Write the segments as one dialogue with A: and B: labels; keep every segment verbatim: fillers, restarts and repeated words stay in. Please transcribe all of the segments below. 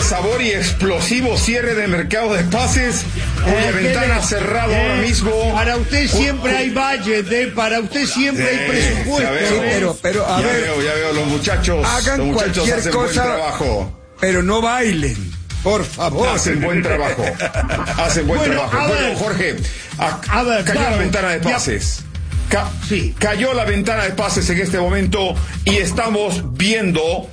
A: sabor y explosivo cierre de mercado de pases, cuya
B: Eh,
A: ventana
B: le-
A: cerrada
B: eh,
A: ahora mismo.
B: Para usted siempre hay budget, ¿eh? Para usted siempre hay
A: Eh,
B: presupuesto.
A: ya veo,
C: Sí, pero, pero, a
A: ya
C: ver,
A: veo, ya veo, los muchachos,
C: hagan
A: los muchachos
C: cualquier
A: hacen
C: cosa,
A: buen trabajo.
C: pero no bailen, por favor.
A: Hacen buen trabajo. Hacen buen
B: Bueno,
A: trabajo.
B: a
A: Bueno,
B: ver.
A: Jorge, a-
B: A ver,
A: cayó la
B: vamos.
A: ventana de
B: Ya-
A: pases. Ca-
B: Sí.
A: Cayó la ventana de pases en este momento y estamos viendo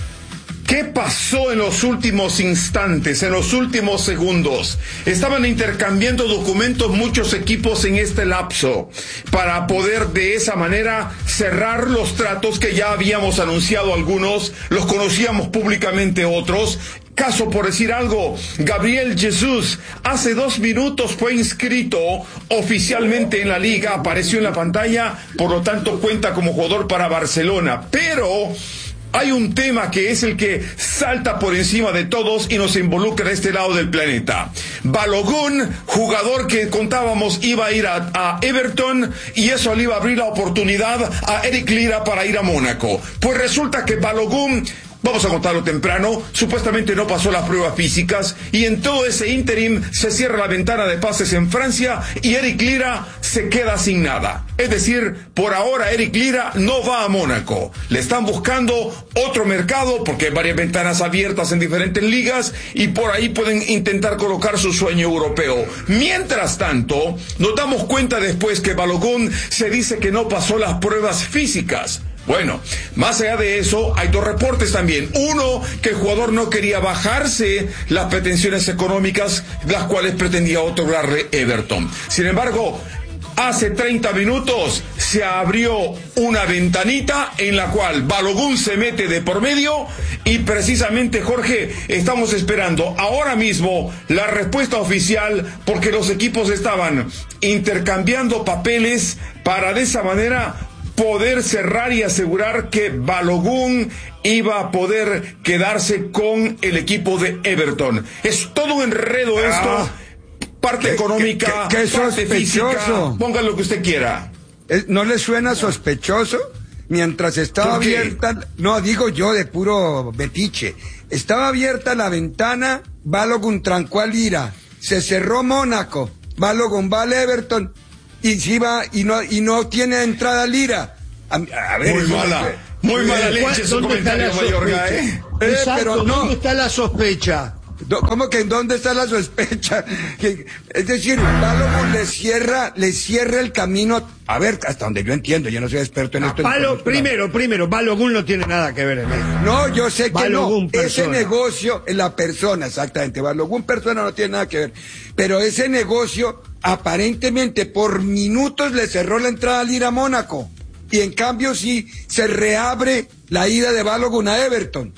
A: qué pasó en los últimos instantes, en los últimos segundos. Estaban intercambiando documentos muchos equipos en este lapso para poder de esa manera cerrar los tratos que ya habíamos anunciado algunos, los conocíamos públicamente otros. Caso por decir algo, Gabriel Jesús hace dos minutos fue inscrito oficialmente en la liga, apareció en la pantalla, por lo tanto cuenta como jugador para Barcelona, pero hay un tema que es el que salta por encima de todos y nos involucra a este lado del planeta. Balogun, jugador que contábamos iba a ir a, a Everton, y eso le iba a abrir la oportunidad a Eric Lira para ir a Mónaco. Pues resulta que Balogun, vamos a contarlo temprano, supuestamente no pasó las pruebas físicas, y en todo ese interim se cierra la ventana de pases en Francia y Eric Lira se queda sin nada. Es decir, por ahora Eric Lira no va a Mónaco. Le están buscando otro mercado porque hay varias ventanas abiertas en diferentes ligas y por ahí pueden intentar colocar su sueño europeo. Mientras tanto, nos damos cuenta después que Balogun se dice que no pasó las pruebas físicas. Bueno, más allá de eso, hay dos reportes también. Uno, que el jugador no quería bajarse las pretensiones económicas, las cuales pretendía otorgarle Everton. Sin embargo, hace treinta minutos se abrió una ventanita en la cual Balogun se mete de por medio y precisamente, Jorge, estamos esperando ahora mismo la respuesta oficial porque los equipos estaban intercambiando papeles para de esa manera poder cerrar y asegurar que Balogun iba a poder quedarse con el equipo de Everton. Es todo un enredo esto,
C: Ah,
A: parte
C: qué-
A: económica,
C: qué- qué
A: parte física,
C: sospechoso.
A: ponga lo que usted quiera.
C: ¿Eh, ¿No le suena sospechoso? Mientras estaba
A: ¿Por qué?
C: abierta, no digo yo de puro betiche, estaba abierta la ventana, Balogun trancó a Lira, se cerró Mónaco, Balogun va al Everton y si va y no y no tiene entrada Lira. A, a ver,
A: Muy
C: eso-
A: mala, muy mala leche su
B: ¿Dónde está la
A: comentario, Mayorga,
B: sospecha?
A: ¿eh?
C: Eh,
B: Exacto,
C: pero no.
B: ¿dónde está la sospecha?
C: Do- ¿Cómo que en dónde está la sospecha? Que- es decir, Balogun le cierra, le cierra el camino. A ver, hasta donde yo entiendo, yo no soy experto en esto.
B: Balo, primero, primero, Balogun no tiene nada que ver en esto.
C: No, yo sé que
B: Balogun
C: no. Ese
B: persona.
C: negocio, la persona, exactamente. Balogun persona no tiene nada que ver. Pero ese negocio, aparentemente, por minutos le cerró la entrada al ir a Mónaco. Y en cambio, sí se reabre la ida de Balogun a Everton.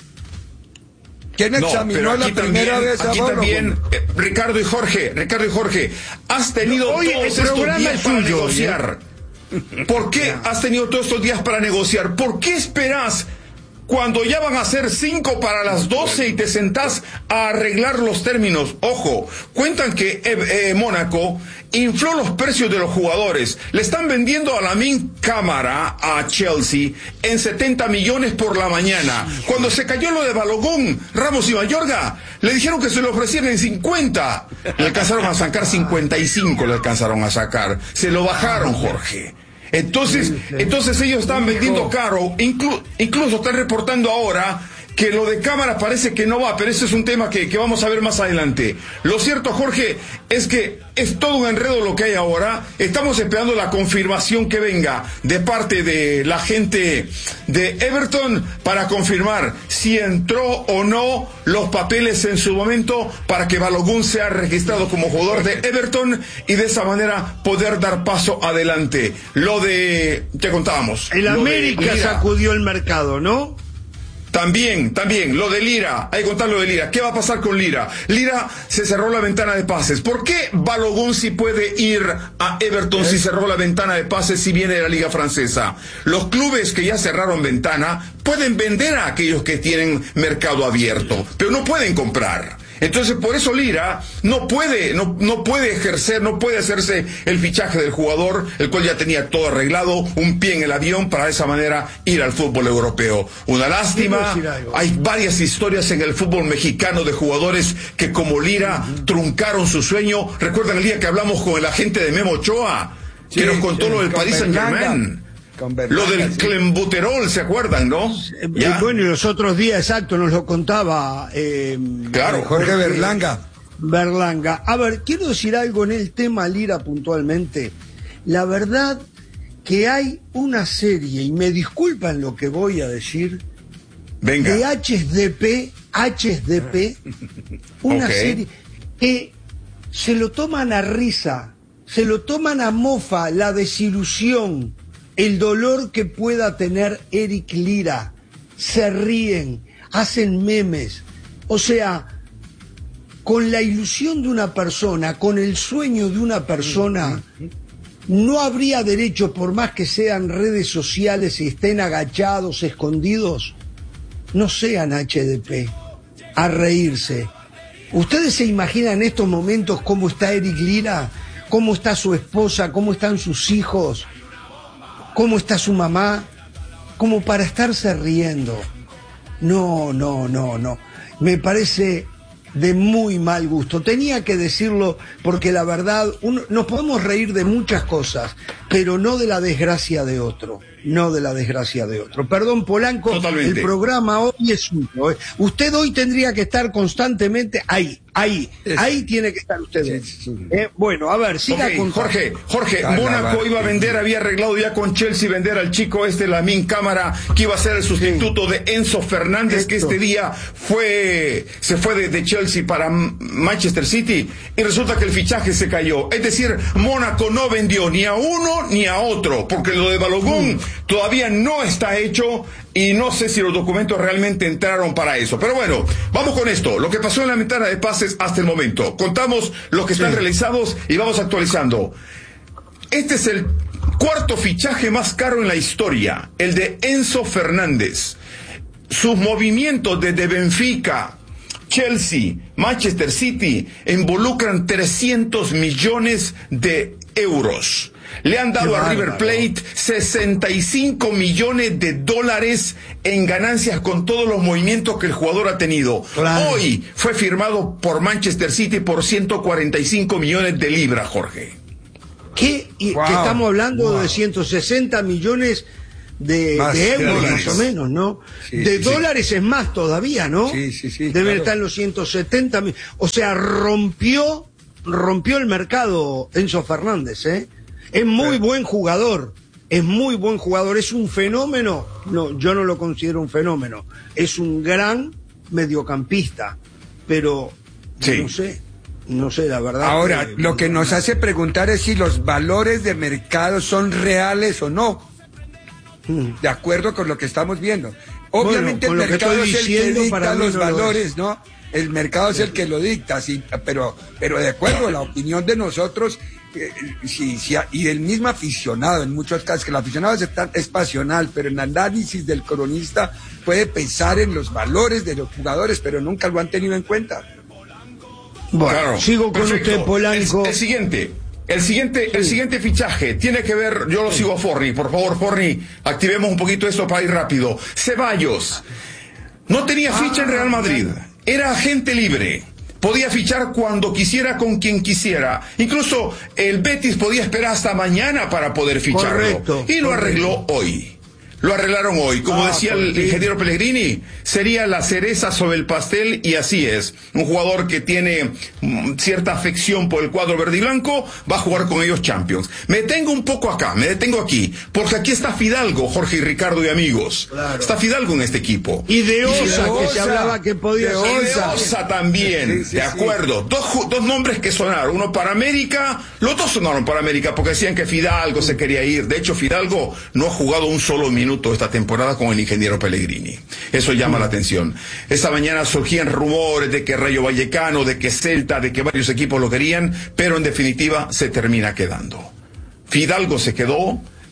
C: ¿Quién
A: No,
C: examinó
A: pero
C: la
A: aquí
C: primera
A: también,
C: vez a
A: aquí
C: Balogun?
A: también, eh, Ricardo y Jorge, Ricardo y Jorge, has tenido
B: Oye,
A: todos
B: el
A: estos
B: programa
A: días
B: es
A: para
B: suyo,
A: negociar. ¿Por qué has tenido todos estos días para negociar? ¿Por qué esperas cuando ya van a ser cinco para las doce y te sentás a arreglar los términos? Ojo, cuentan que eh, eh, Mónaco infló los precios de los jugadores. Le están vendiendo a Lamine Camara a Chelsea en setenta millones por la mañana. Cuando se cayó lo de Balogun, Ramos y Mayorga, le dijeron que se lo ofrecían en cincuenta. Le alcanzaron a sacar cincuenta y cinco, le alcanzaron a sacar. Se lo bajaron, Jorge. Entonces, entonces ellos están vendiendo caro, inclu- incluso están reportando ahora que lo de cámara parece que no va, pero ese es un tema que, que vamos a ver más adelante. Lo cierto, Jorge, es que es todo un enredo lo que hay ahora. Estamos esperando la confirmación que venga de parte de la gente de Everton para confirmar si entró o no los papeles en su momento para que Balogun sea registrado como jugador de Everton y de esa manera poder dar paso adelante. Lo de, ya contábamos.
B: El
A: lo de
B: América
A: Lira.
B: sacudió el mercado, ¿no?
A: También, también, lo de Lira, hay que contar lo de Lira. ¿Qué va a pasar con Lira? Lira se cerró la ventana de pases. ¿Por qué Balogun sí puede ir a Everton si cerró la ventana de pases si viene de la Liga Francesa? Los clubes que ya cerraron ventana pueden vender a aquellos que tienen mercado abierto, pero no pueden comprar. Entonces, por eso Lira no puede, no, no puede ejercer, no puede hacerse el fichaje del jugador, el cual ya tenía todo arreglado, un pie en el avión para de esa manera ir al fútbol europeo. Una lástima. Hay varias historias en el fútbol mexicano de jugadores que como Lira uh-huh. truncaron su sueño. ¿Recuerdan el día que hablamos con el agente de Memo Ochoa? Sí, que nos contó sí, lo del Paris Saint-Germain. Lo del sí. Clenbuterol, ¿se acuerdan, no?
B: Eh, bueno, y los otros días, exacto, nos lo contaba eh,
C: claro, Jorge Berlanga.
B: Berlanga. A ver, quiero decir algo en el tema Lira puntualmente. La verdad que hay una serie, y me disculpan lo que voy a decir,
A: Venga.
B: de H S D P, H S D P, una okay. serie que se lo toman a risa, se lo toman a mofa, la desilusión, el dolor que pueda tener Eric Lira, se ríen, hacen memes, o sea, con la ilusión de una persona, con el sueño de una persona, no habría derecho, por más que sean redes sociales y estén agachados, escondidos, no sean H D P, a reírse. ¿Ustedes se imaginan en estos momentos cómo está Eric Lira? ¿Cómo está su esposa? ¿Cómo están sus hijos? ¿Cómo está su mamá? Como para estarse riendo. No, no, no, no. Me parece de muy mal gusto. Tenía que decirlo porque la verdad, uno, nos podemos reír de muchas cosas, pero no de la desgracia de otro. No de la desgracia de otro. Perdón, Polanco, Totalmente. El programa hoy es suyo. ¿eh? Usted hoy tendría que estar constantemente ahí, ahí, es, ahí tiene que estar usted. Sí, sí. ¿Eh? Bueno, a ver, siga
A: okay,
B: con
A: Jorge, Jorge, Mónaco iba a vender, había arreglado ya con Chelsea vender al chico este, Lamine Camara, que iba a ser el sustituto sí. de Enzo Fernández, Esto. que este día fue, se fue de, de Chelsea para Manchester City, y resulta que el fichaje se cayó. Es decir, Mónaco no vendió ni a uno ni a otro, porque lo de Balogun mm. todavía no está hecho y no sé si los documentos realmente entraron para eso. Pero bueno, vamos con esto. Lo que pasó en la ventana de pases hasta el momento. Contamos los que están sí. realizados y vamos actualizando. Este es el cuarto fichaje más caro en la historia, el de Enzo Fernández. Sus movimientos desde Benfica, Chelsea, Manchester City involucran trescientos millones de euros. Le han dado a River Plate sesenta y cinco millones de dólares en ganancias con todos los movimientos que el jugador ha tenido. Claro. Hoy fue firmado por Manchester City por ciento cuarenta y cinco millones de libras, Jorge.
B: ¿Qué? Y wow. que estamos hablando wow. de ciento sesenta millones de, de euros, más o menos, ¿no? Sí, de sí, dólares sí. es más todavía, ¿no?
C: Sí, sí, sí.
B: Deben
C: claro.
B: estar en los ciento setenta mil. O sea, rompió, rompió el mercado Enzo Fernández, ¿eh? Es muy buen jugador, es muy buen jugador, es un fenómeno. No, yo no lo considero un fenómeno. Es un gran mediocampista, pero sí. no sé, no sé, la verdad.
C: Ahora,
B: que,
C: lo que nos hace preguntar es si los valores de mercado son reales o no, hmm. de acuerdo con lo que estamos viendo. Obviamente bueno, el mercado es el que dicta los no valores, ¿no? El mercado es el que lo dicta, sí, pero, pero de acuerdo a la opinión de nosotros, eh, sí, sí, y del mismo aficionado, en muchos casos, que el aficionado es, es pasional, pero en el análisis del cronista puede pensar en los valores de los jugadores, pero nunca lo han tenido en cuenta.
B: Bueno, claro, sigo con perfecto. Usted, Polanco.
A: El, el siguiente. El siguiente, sí. el siguiente fichaje tiene que ver, yo lo sigo a Forni, por favor, Forni, activemos un poquito esto para ir rápido. Ceballos no tenía ficha ah, en Real Madrid. Era agente libre, podía fichar cuando quisiera con quien quisiera, incluso el Betis podía esperar hasta mañana para poder ficharlo. Correcto, y lo correcto. arregló hoy. Lo arreglaron hoy, como ah, decía el ingeniero Pellegrini, sería la cereza sobre el pastel, y así es. Un jugador que tiene mm, cierta afección por el cuadro verde y blanco, va a jugar con ellos Champions. Me detengo un poco acá, me detengo aquí, porque aquí está Fidalgo, Jorge y Ricardo y amigos. Claro. Está Fidalgo en este equipo.
B: Y de Osa, que se hablaba que podía
A: ser. Y de Osa también, sí, sí, de acuerdo. Sí. Dos, dos nombres que sonaron, uno para América, los dos sonaron para América, porque decían que Fidalgo se quería ir. De hecho, Fidalgo no ha jugado un solo minuto esta temporada con el ingeniero Pellegrini. Eso llama la atención. Esta mañana surgían rumores de que Rayo Vallecano, de que Celta, de que varios equipos lo querían, pero en definitiva se termina quedando. Fidalgo se quedó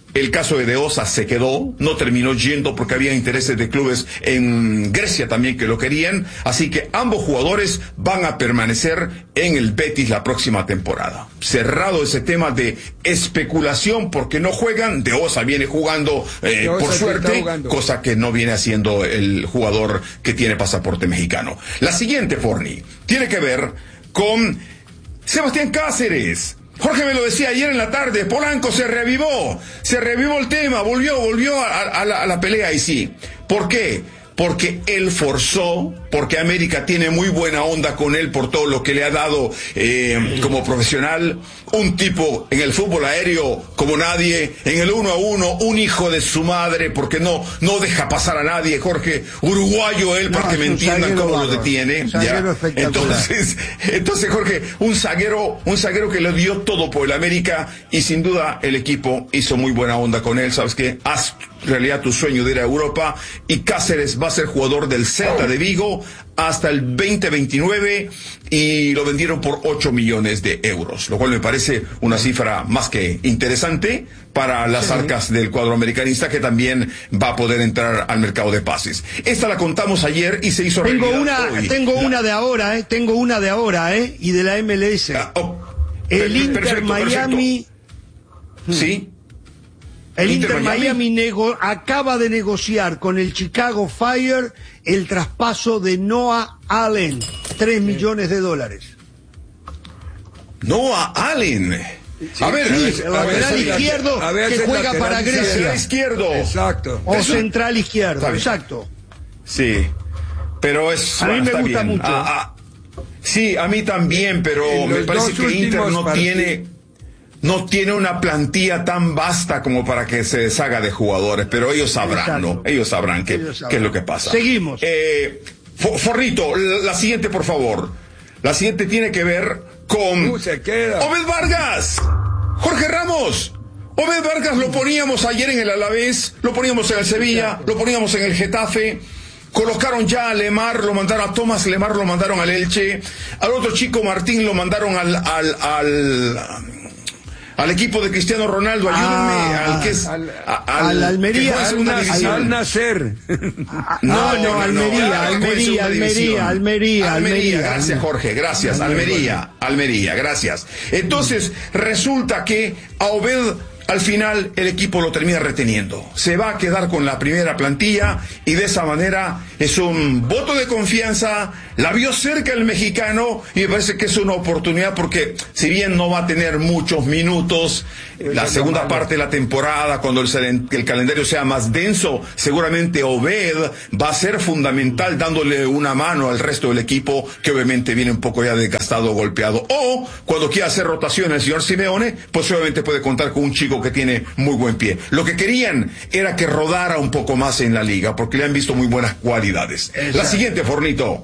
A: El caso de De Osa se quedó, no terminó yendo porque había intereses de clubes en Grecia también que lo querían, así que ambos jugadores van a permanecer en el Betis la próxima temporada. Cerrado ese tema de especulación porque no juegan, De Osa viene jugando eh, por suerte, cosa que no viene haciendo el jugador que tiene pasaporte mexicano. La siguiente, Forni, tiene que ver con Sebastián Cáceres. Jorge me lo decía ayer en la tarde, Polanco se revivó, se revivó el tema, volvió, volvió a, a, la, a la pelea y sí. ¿Por qué? Porque él forzó, porque América tiene muy buena onda con él por todo lo que le ha dado eh, como profesional, un tipo en el fútbol aéreo como nadie, en el uno a uno, un hijo de su madre, porque no no deja pasar a nadie, Jorge, uruguayo él, para no, que me entiendan cómo lo detiene. ¿Ya? Entonces, entonces Jorge, un zaguero, un zaguero que le dio todo por el América y sin duda el equipo hizo muy buena onda con él. ¿Sabes qué? Haz realidad tu sueño de ir a Europa y Cáceres va a ser jugador del Celta de Vigo hasta el veinte veintinueve y lo vendieron por ocho millones de euros, lo cual me parece una cifra más que interesante para las sí. arcas del cuadro americanista, que también va a poder entrar al mercado de pases. Esta la contamos ayer y se hizo
B: tengo
A: realidad
B: una
A: hoy.
B: Tengo
A: la...
B: una de ahora, eh, tengo una de ahora, eh, y de la M L S. Ah, oh,
A: per-
B: el Inter
A: perfecto,
B: Miami.
A: Perfecto. Sí.
B: El Inter, Inter Miami, Miami nego acaba de negociar con el Chicago Fire el traspaso de Noah Allen, tres millones de dólares.
A: Noah Allen.
B: Sí, a ver, sí, el lateral izquierdo a ver, que juega para Grecia.
A: Lateral izquierdo.
C: Exacto.
B: O Eso, central izquierdo, exacto.
A: Sí, pero es...
B: A mí me gusta
A: bien.
B: mucho.
A: Ah, ah, sí, a mí también, pero me parece que Inter no partidos. tiene... No tiene una plantilla tan vasta como para que se deshaga de jugadores, pero ellos sabrán, Exacto. ¿no? Ellos sabrán qué, ellos sabrán. qué es lo que pasa.
B: Seguimos.
A: Eh, Forrito, la siguiente, por favor. La siguiente tiene que ver con...
C: Uh, se queda.
A: ¡Obed Vargas! ¡Jorge Ramos! Obed Vargas lo poníamos ayer en el Alavés, lo poníamos en el Sevilla, lo poníamos en el Getafe. Colocaron ya a Lemar, lo mandaron a Tomás Lemar, lo mandaron al Elche. Al otro chico Martín lo mandaron al... al, al al equipo de Cristiano Ronaldo, ayúdenme,
B: ah,
A: al que es
B: al, al, al Almería,
C: al, al, al Nacer.
B: No, no, no, Almería, no, Almería, Almería, Almería, Almería.
A: Gracias, Jorge, gracias, Almería, Almería, gracias. Entonces, resulta que a Obed al final el equipo lo termina reteniendo. Se va a quedar con la primera plantilla y de esa manera es un voto de confianza. La vio cerca el mexicano y me parece que es una oportunidad porque si bien no va a tener muchos minutos, la segunda parte de la temporada, cuando el, el calendario sea más denso, seguramente Obed va a ser fundamental dándole una mano al resto del equipo que obviamente viene un poco ya desgastado, golpeado. O cuando quiera hacer rotación el señor Simeone, pues obviamente puede contar con un chico que tiene muy buen pie. Lo que querían era que rodara un poco más en la liga porque le han visto muy buenas cualidades. Exacto. La siguiente, Fornito.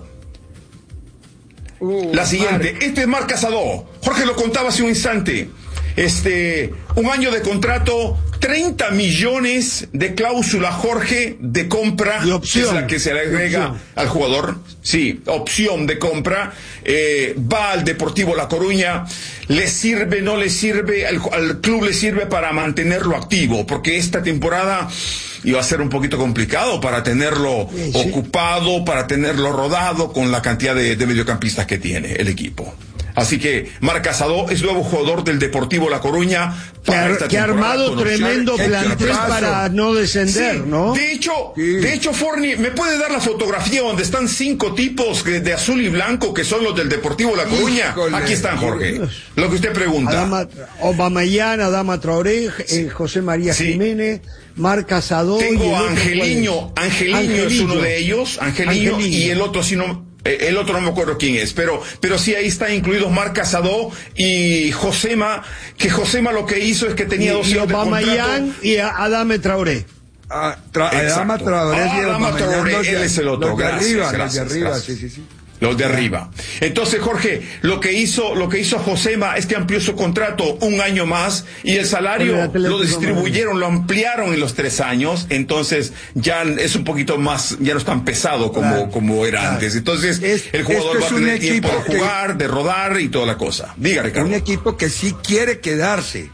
A: Uh, la siguiente, Marc. Este es Marc Casado. Jorge lo contaba hace un instante. Este, un año de contrato, treinta millones de cláusula, Jorge, de compra,
B: y opción,
A: es la que se le agrega al jugador. Sí, opción de compra. Eh, va al Deportivo La Coruña. ¿Le sirve, no le sirve? Al, al club le sirve para mantenerlo activo, porque esta temporada iba a ser un poquito complicado para tenerlo sí, sí. ocupado, para tenerlo rodado con la cantidad de, de mediocampistas que tiene el equipo. Así que Marc Casado es nuevo jugador del Deportivo La Coruña.
B: Para que, que ha armado tremendo plantel para no descender,
A: sí,
B: ¿no?
A: De hecho, sí. de hecho, Forni, ¿me puede dar la fotografía donde están cinco tipos de, de azul y blanco que son los del Deportivo La Coruña? Híjole. Aquí están, Jorge. Lo que usted pregunta.
B: Adama, Aubameyang, Adama Traoré, sí. eh, José María sí. Jiménez, Marc Casado.
A: Tengo a Angeliño. Angeliño. Angeliño es uno de ellos. Angeliño, Angeliño. Y el otro, si no... El otro no me acuerdo quién es, pero pero sí ahí está incluidos Marc Casado y Josema, que Josema lo que hizo es que tenía dos años de contrato.
B: Y Adama Traoré.
C: Ah, tra Adama Traoré.
A: Ah, Adama Traoré, él es el otro.
C: Los de
A: gracias,
C: arriba,
A: gracias,
C: los de arriba,
A: gracias.
C: sí, sí, sí.
A: Los de arriba. Entonces, Jorge, lo que hizo, lo que hizo Josema es que amplió su contrato un año más y el salario lo distribuyeron, lo ampliaron en los tres años. Entonces, ya es un poquito más, ya no es tan pesado como, claro, como era claro. antes. Entonces, es, el jugador va a tener tiempo de jugar, que, de rodar y toda la cosa. Diga, Ricardo.
C: Un equipo que sí quiere quedarse.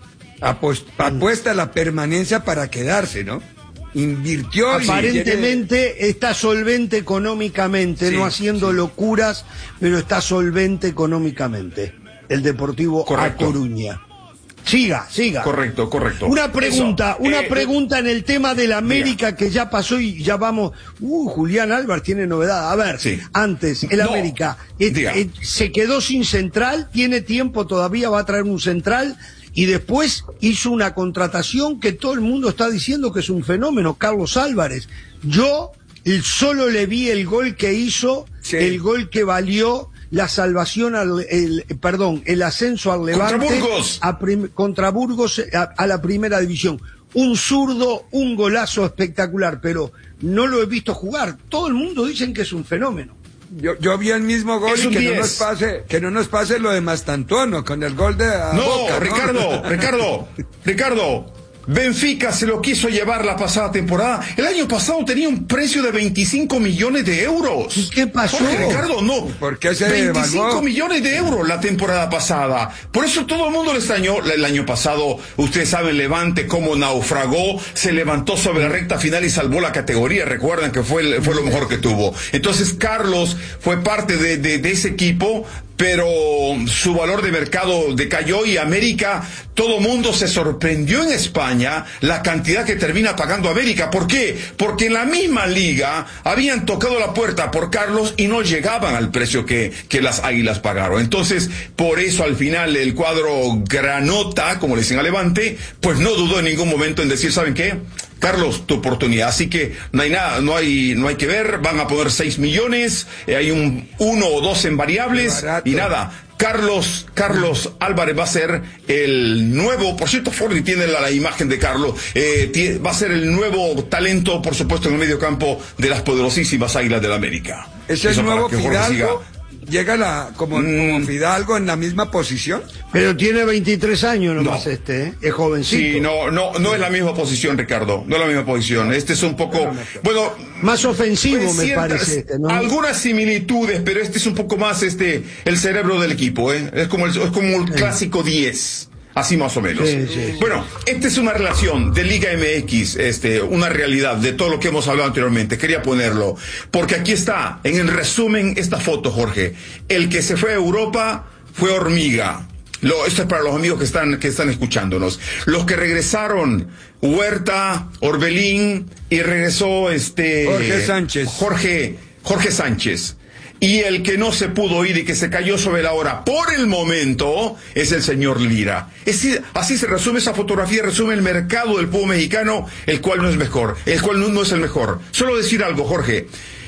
C: Apost- apuesta la permanencia para quedarse, ¿no? Invirtió.
B: Aparentemente
C: tiene...
B: está solvente económicamente, sí, no haciendo sí. locuras, pero está solvente económicamente. El Deportivo
A: Correcto.
B: A Coruña. Siga, siga.
A: Correcto, correcto.
B: Una pregunta,
A: Eso,
B: una
A: eh,
B: pregunta en el tema del América
A: mira.
B: que ya pasó y ya vamos. Uh, Julián Álvarez tiene novedad. A ver,
A: sí.
B: antes, el
A: no.
B: América eh, eh, se quedó sin central, tiene tiempo todavía, va a traer un central y después hizo una contratación que todo el mundo está diciendo que es un fenómeno, Carlos Álvarez. Yo solo le vi el gol que hizo, sí. el gol que valió la salvación, al, el, perdón, el ascenso al Levante
A: contra Burgos,
B: a, prim, contra Burgos a, a la primera división. Un zurdo, un golazo espectacular, pero no lo he visto jugar. Todo el mundo dicen que es un fenómeno.
C: Yo, yo vi el mismo gol y que no nos pase, que no nos pase lo de Mastantuono con el gol de
A: no,
C: Boca, ¿no?
A: Ricardo, Ricardo, Ricardo. Benfica se lo quiso llevar la pasada temporada. El año pasado tenía un precio de veinticinco millones de euros.
B: ¿Y qué pasó?
A: Jorge, Ricardo, no.
C: ¿Por qué se
A: veinticinco
C: devaluó?
A: millones de euros la temporada pasada. Por eso todo el mundo le extrañó. El año pasado, ustedes saben, Levante cómo naufragó, se levantó sobre la recta final y salvó la categoría. Recuerdan que fue, fue lo mejor que tuvo. Entonces, Carlos fue parte de, de, de ese equipo, pero su valor de mercado decayó y América, todo mundo se sorprendió en España la cantidad que termina pagando América. ¿Por qué? Porque en la misma liga habían tocado la puerta por Carlos y no llegaban al precio que, que las Águilas pagaron. Entonces, por eso al final el cuadro granota, como le dicen a Levante, pues no dudó en ningún momento en decir, ¿saben qué? Carlos, tu oportunidad. Así que no hay nada, no hay, no hay que ver. Van a poner seis millones, eh, hay un uno o dos en variables y nada. Carlos, Carlos Álvarez va a ser el nuevo, por cierto, Forni tiene la, la imagen de Carlos, eh, tiene, va a ser el nuevo talento, por supuesto, en el medio campo de las poderosísimas Águilas del la América.
C: ¿Es el nuevo Fidalgo? ¿Llega la, como, mm. como Fidalgo en la misma posición?
B: Pero tiene veintitrés años nomás no. este, ¿eh? Es jovencito.
A: Sí, no, no, no es la misma posición, Ricardo, no es la misma posición. Este es un poco, bueno...
B: Más ofensivo
A: pues,
B: me
A: ciertas,
B: parece este, ¿no?
A: Algunas similitudes, pero este es un poco más este el cerebro del equipo, ¿eh? Es como el, es como el clásico diez. Así más o menos.
B: Sí, sí, sí.
A: Bueno, esta es una relación de Liga M X, este, una realidad de todo lo que hemos hablado anteriormente. Quería ponerlo, porque aquí está, en el resumen, esta foto, Jorge. El que se fue a Europa fue Hormiga. Lo, esto es para los amigos que están, que están escuchándonos. Los que regresaron, Huerta, Orbelín, y regresó este...
C: Jorge Sánchez.
A: Jorge, Jorge Sánchez. Y el que no se pudo ir y que se cayó sobre la hora por el momento es el señor Lira. Es, así se resume esa fotografía, resume el mercado del fútbol mexicano, el cual no es mejor, el cual no, no es el mejor. Solo decir algo, Jorge.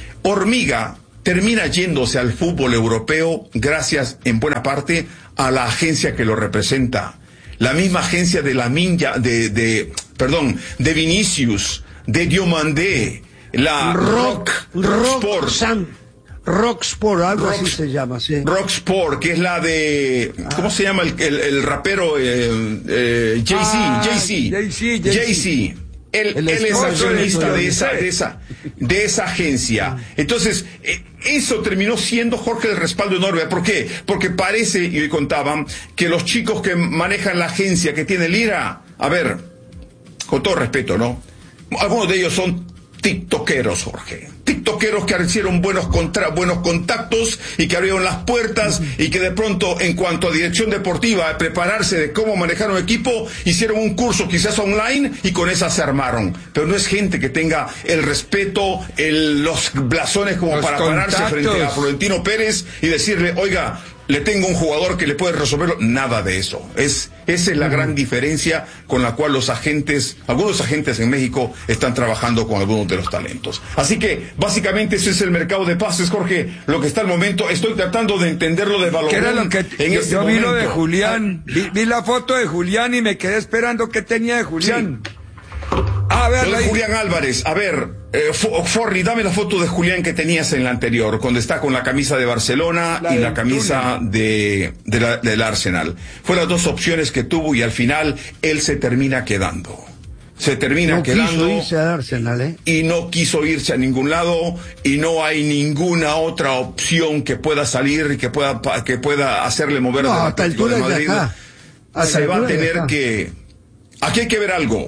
A: Hormiga termina yéndose al fútbol europeo gracias, en buena parte, a la agencia que lo representa. La misma agencia de la Minja, de, de, perdón, de Vinicius, de Diomandé, la Rock, Rock, Rock Sport.
B: Sam. Rocksport, algo
A: Rock,
B: así se llama, sí.
A: Rocksport, que es la de... ¿Cómo ah. se llama el, el, el rapero? Eh, eh, Jay-Z,
C: ah,
A: Jay-Z.
C: Jay-Z.
A: Jay-Z. Él, él es accionista de esa, de, esa, de esa agencia. Entonces, eh, eso terminó siendo, Jorge, el respaldo enorme. ¿Por qué? Porque parece, y hoy contaban, que los chicos que manejan la agencia que tiene Lira, a ver, con todo respeto, ¿no? Algunos de ellos son tiktokeros, Jorge. Tiktokeros que hicieron buenos, contra, buenos contactos y que abrieron las puertas y que de pronto, en cuanto a dirección deportiva, a prepararse de cómo manejar un equipo, hicieron un curso quizás online y con esa se armaron. Pero no es gente que tenga el respeto, el, los blasones como los para contactos. Pararse frente a Florentino Pérez y decirle, oiga, le tengo un jugador que le puede resolverlo. Nada de eso. Es, esa es la gran diferencia con la cual los agentes, algunos agentes en México están trabajando con algunos de los talentos. Así que, básicamente, ese es el mercado de pases, Jorge. Lo que está al momento, estoy tratando de entenderlo de valor.
C: ¿Qué era lo que
A: en
C: yo,
A: este
C: yo vi
A: momento.
C: lo de Julián, vi, vi la foto de Julián y me quedé esperando qué tenía de Julián.
A: Sí.
C: A ver,
A: lo de Julián Álvarez, a ver, eh, Forri, dame la foto de Julián que tenías en la anterior, cuando está con la camisa de Barcelona la y la camisa de, de la, del Arsenal. Fueron las dos opciones que tuvo y al final él se termina quedando. Se termina
B: no
A: quedando.
B: Quiso irse al Arsenal, ¿eh?
A: Y no quiso irse a ningún lado y no hay ninguna otra opción que pueda salir y que pueda, que pueda hacerle mover
B: no,
A: del
B: hasta
A: Atlético de Madrid.
B: Acá.
A: Se va a tener que... aquí hay que ver algo.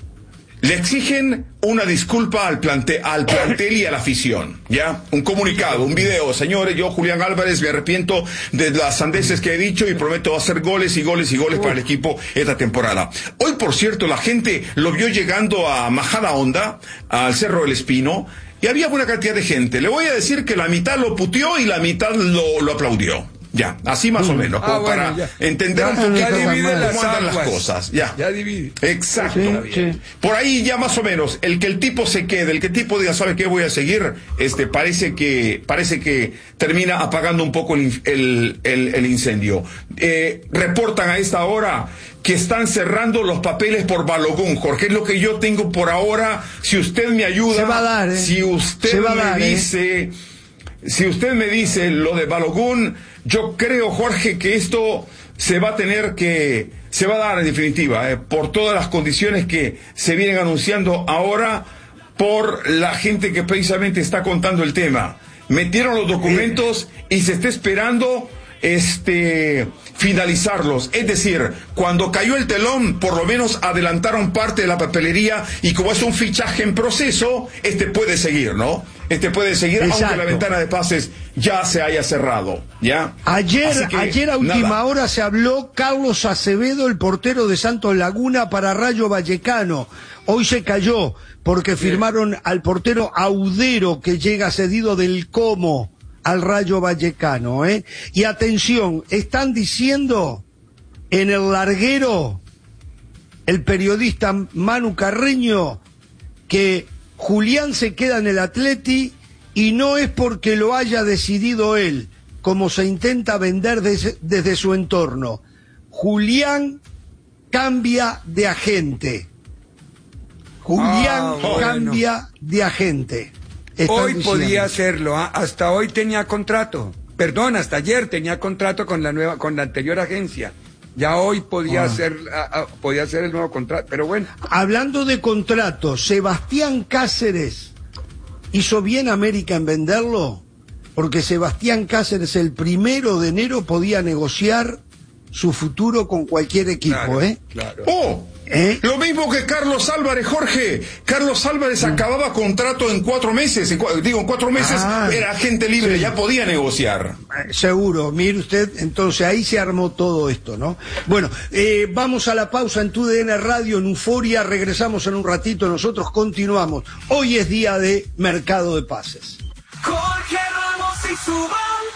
A: Le exigen una disculpa al, plante, al plantel y a la afición, ¿ya? Un comunicado, un video. Señores, yo, Julián Álvarez, me arrepiento de las sandeces que he dicho y prometo hacer goles y goles y goles para el equipo esta temporada. Hoy, por cierto, la gente lo vio llegando a Majada Honda, al Cerro del Espino, y había buena cantidad de gente. Le voy a decir que la mitad lo puteó y la mitad lo, lo aplaudió. Ya, así más o menos,
C: ah,
A: como
C: bueno,
A: para
C: ya.
A: entender
C: ya,
A: un poquito
C: ya divide
A: cómo
C: las
A: andan las
C: aguas.
A: cosas. Ya,
C: ya divide.
A: Exacto.
B: Sí, sí.
A: Por ahí ya más o menos, el que el tipo se quede, el que el tipo diga, ¿sabe qué voy a seguir? Este, parece que, parece que termina apagando un poco el, el, el, el incendio. Eh, reportan a esta hora que están cerrando los papeles por Balogun, Jorge, es lo que yo tengo por ahora. Si usted me ayuda,
B: se va a dar, ¿eh?
A: si usted
B: se va a
A: me
B: dar,
A: dice,
B: ¿eh?
A: si usted me dice lo de Balogun, yo creo, Jorge, que esto se va a tener que, se va a dar en definitiva, eh, por todas las condiciones que se vienen anunciando ahora por la gente que precisamente está contando el tema. Metieron los documentos y se está esperando este finalizarlos, es decir, cuando cayó el telón, por lo menos adelantaron parte de la papelería y como es un fichaje en proceso, este puede seguir, ¿no? Este puede seguir,
B: Exacto.
A: aunque la ventana de pases ya se haya cerrado, ¿ya?
B: Ayer,
A: que,
B: ayer a última
A: nada.
B: hora se habló Carlos Acevedo, el portero de Santos Laguna para Rayo Vallecano. Hoy se cayó porque firmaron al portero Audero, que llega cedido del Como al Rayo Vallecano, ¿eh? Y atención, están diciendo en el larguero el periodista Manu Carreño que Julián se queda en el Atleti y no es porque lo haya decidido él, como se intenta vender desde, desde su entorno. Julián cambia de agente. Julián
C: Ah, bueno.
B: cambia de agente. Están
C: Hoy
B: diciendo.
C: podía hacerlo, ¿ah? Hasta hoy tenía contrato. Perdón, hasta ayer tenía contrato con la nueva, con la anterior agencia. Ya hoy podía
B: Ah.
C: hacer, ah, ah, podía hacer el nuevo contrato, pero bueno.
B: Hablando de contratos, Sebastián Cáceres hizo bien América en venderlo, porque Sebastián Cáceres el primero de enero podía negociar su futuro con cualquier equipo,
C: Claro,
B: ¿eh?
C: claro.
A: ¡Oh!
B: ¿Eh?
A: Lo mismo que Carlos Álvarez, Jorge. Carlos Álvarez acababa contrato en cuatro meses. En cua- digo, en cuatro meses
B: Ah,
A: era agente libre,
B: sí.
A: ya podía negociar.
B: Eh, Seguro, mire usted, entonces ahí se armó todo esto, ¿no? Bueno, eh, vamos a la pausa en Tu D N Radio, en Euforia, regresamos en un ratito, nosotros continuamos. Hoy es día de mercado de pases.
D: Jorge Ramos y su banda.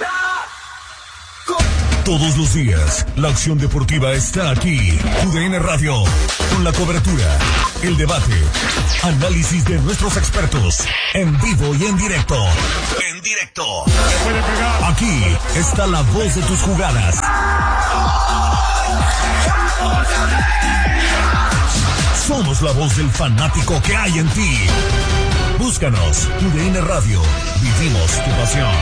E: Todos los días, la acción deportiva está aquí. Tu D N Radio, con la cobertura, el debate, análisis de nuestros expertos, en vivo y en directo. En directo. Aquí está la voz de tus jugadas. Somos la voz del fanático que hay en ti. Búscanos, Tu D N Radio. Vivimos tu pasión.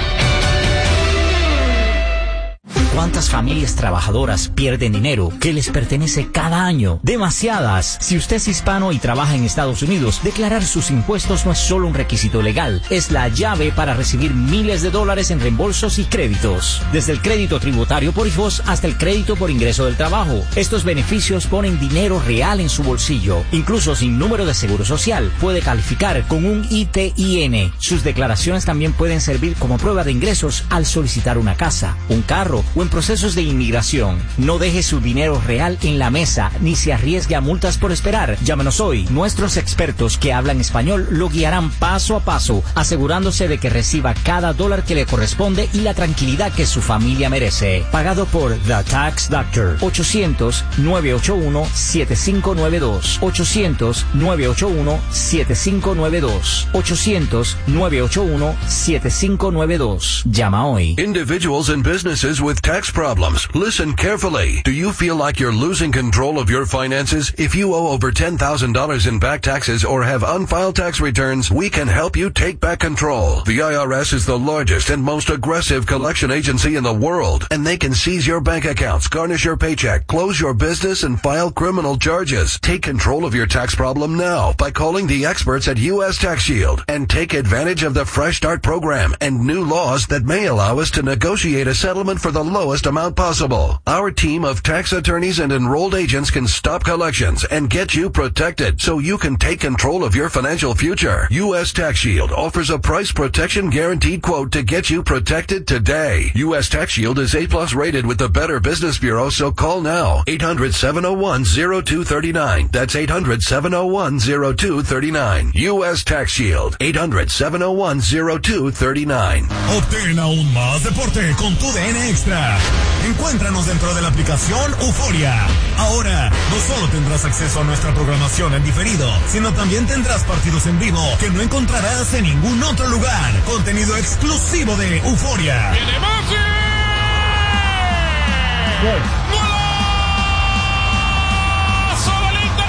F: ¿Cuántas familias trabajadoras pierden dinero que les pertenece cada año? Demasiadas. Si usted es hispano y trabaja en Estados Unidos, declarar sus impuestos no es solo un requisito legal, es la llave para recibir miles de dólares en reembolsos y créditos. Desde el crédito tributario por hijos hasta el crédito por ingreso del trabajo. Estos beneficios ponen dinero real en su bolsillo. Incluso sin número de seguro social, puede calificar con un I T I N. Sus declaraciones también pueden servir como prueba de ingresos al solicitar una casa, un carro o en procesos de inmigración. No deje su dinero real en la mesa ni se arriesgue a multas por esperar. Llámenos hoy. Nuestros expertos que hablan español lo guiarán paso a paso, asegurándose de que reciba cada dólar que le corresponde y la tranquilidad que su familia merece. Pagado por The Tax Doctor. ochocientos, nueve ocho uno, siete cinco nueve dos. ochocientos, nueve ocho uno, siete cinco nueve dos. ochocientos, nueve ocho uno, siete cinco nueve dos. Llama hoy.
G: Individuals and businesses with tax problems. Listen carefully. Do you feel like you're losing control of your finances? If you owe over ten thousand dollars in back taxes or have unfiled tax returns, we can help you take back control. The I R S is the largest and most aggressive collection agency in the world, and they can seize your bank accounts, garnish your paycheck, close your business, and file criminal charges. Take control of your tax problem now by calling the experts at U S Tax Shield and take advantage of the Fresh Start program and new laws that may allow us to negotiate a settlement for the lowest lowest amount possible. Our team of tax attorneys and enrolled agents can stop collections and get you protected so you can take control of your financial future. U S Tax Shield offers a price protection guaranteed quote to get you protected today. U S Tax Shield is A plus rated with the Better Business Bureau, so call now. eight hundred, seven oh one, oh two three nine. That's eight hundred, seven oh one, oh two three nine. U S Tax Shield. eight hundred, seven oh one, oh two three nine.
E: Obtén aún más deporte con tu D N Extra. Encuéntranos dentro de la aplicación Euforia. Ahora, no solo tendrás acceso a nuestra programación en diferido, sino también tendrás partidos en vivo que no encontrarás en ningún otro lugar. Contenido exclusivo de Euforia.
H: ¡Viene Maxi! ¡Golazo del Inter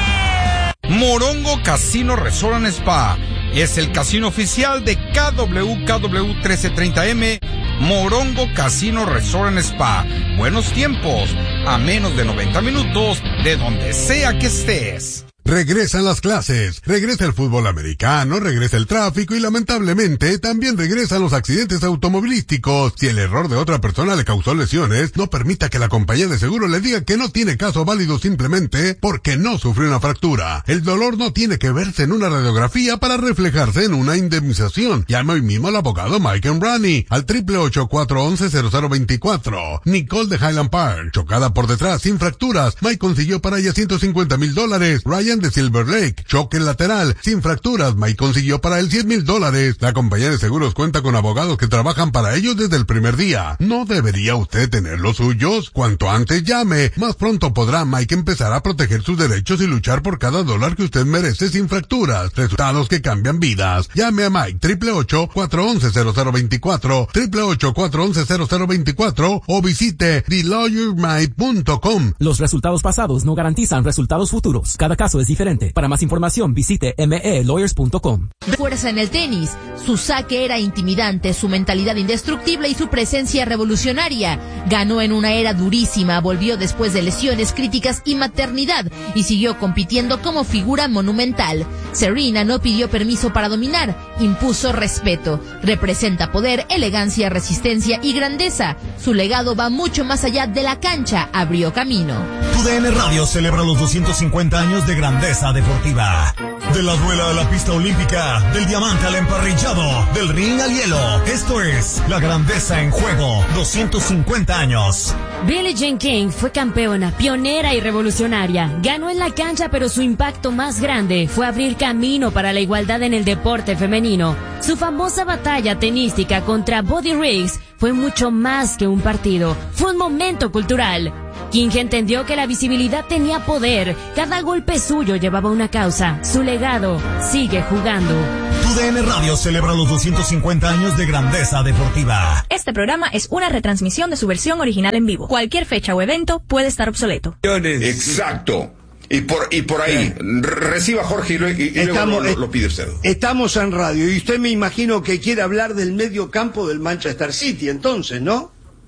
H: Miami!
I: Morongo Casino Resort and Spa es el casino oficial de K W K W trece treinta M. Morongo Casino Resort and Spa. Buenos tiempos, a menos de noventa minutos de donde sea que estés.
J: Regresan las clases, regresa el fútbol americano, regresa el tráfico y lamentablemente también regresan los accidentes automovilísticos. Si el error de otra persona le causó lesiones, no permita que la compañía de seguro le diga que no tiene caso válido simplemente porque no sufrió una fractura. El dolor no tiene que verse en una radiografía para reflejarse en una indemnización. Llame hoy mismo al abogado Mike Embrani al triple ocho, cuatro once, cero cero veinticuatro. Nicole de Highland Park, chocada por detrás sin fracturas. Mike consiguió para ella ciento cincuenta mil dólares. Ryan de Silver Lake, choque lateral, sin fracturas, Mike consiguió para él cien mil dólares. La compañía de seguros cuenta con abogados que trabajan para ellos desde el primer día. ¿No debería usted tener los suyos? Cuanto antes llame, más pronto podrá Mike empezar a proteger sus derechos y luchar por cada dólar que usted merece sin fracturas. Resultados que cambian vidas. Llame a Mike, triple ocho, cuatro once, cero cero veinticuatro, triple ocho, cuatro once, cero cero veinticuatro o visite the lawyer mike punto com.
K: Los resultados pasados no garantizan resultados futuros. Cada caso es diferente. Para más información, visite m e lawyers punto com.
L: Fuerza en el tenis. Su saque era intimidante, su mentalidad indestructible y su presencia revolucionaria. Ganó en una era durísima, volvió después de lesiones críticas y maternidad y siguió compitiendo como figura monumental. Serena no pidió permiso para dominar, impuso respeto. Representa poder, elegancia, resistencia y grandeza. Su legado va mucho más allá de la cancha, abrió camino.
E: Tu D N Radio celebra los doscientos cincuenta años de grandeza deportiva. De la duela a la pista olímpica, del diamante al emparrillado, del ring al hielo. Esto es La Grandeza en Juego, doscientos cincuenta años.
M: Billie Jean King fue campeona, pionera y revolucionaria. Ganó en la cancha, pero su impacto más grande fue abrir camino para la igualdad en el deporte femenino. Su famosa batalla tenística contra Buddy Riggs fue mucho más que un partido, fue un momento cultural. King entendió que la visibilidad tenía poder, cada golpe suyo llevaba una causa, su legado sigue jugando.
E: Tu D N Radio celebra los doscientos cincuenta años de grandeza deportiva.
N: Este programa es una retransmisión de su versión original en vivo. Cualquier fecha o evento puede estar obsoleto.
A: Exacto. Y por, y por ahí, eh. reciba Jorge y, lo, y, y
B: estamos,
A: luego lo, lo pide usted.
B: Estamos en radio y usted me imagino que quiere hablar del medio campo del Manchester City, entonces, ¿no?